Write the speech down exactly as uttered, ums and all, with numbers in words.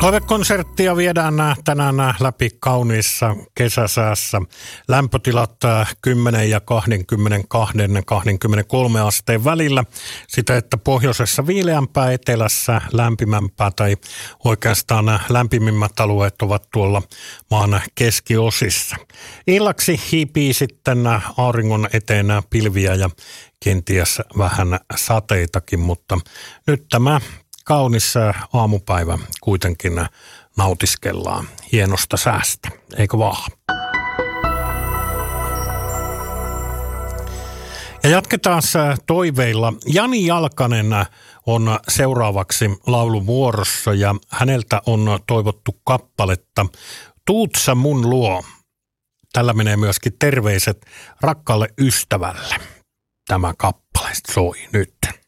Live-konserttia viedään tänään läpi kauniissa kesäsäässä. Lämpötilat kymmenen ja kaksikymmentäkaksi kaksikymmentäkolme asteen välillä. Sitä, että pohjoisessa viileämpää, etelässä lämpimämpää tai oikeastaan lämpimimmät alueet ovat tuolla maan keskiosissa. Illaksi hiipii sitten auringon eteen pilviä ja kenties vähän sateitakin, mutta nyt tämä kaunis aamupäivä kuitenkin nautiskellaan hienosta säästä, eikö vaan? Ja jatketaan toiveilla. Jani Jalkanen on seuraavaksi lauluvuorossa ja häneltä on toivottu kappaletta Tuut sä mun luo. Tällä menee myöskin terveiset rakkaalle ystävälle. Tämä kappale soi nyt.